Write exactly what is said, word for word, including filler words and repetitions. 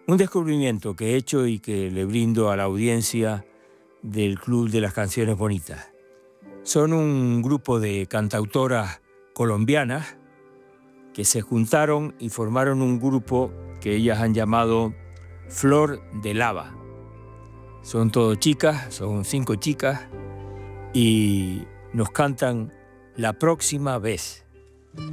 Un descubrimiento que he hecho y que le brindo a la audiencia del Club de las Canciones Bonitas. Son un grupo de cantautoras colombianas que se juntaron y formaron un grupo que ellas han llamado Flor de Lava. Son todo chicas, son cinco chicas, y nos cantan La Próxima Vez.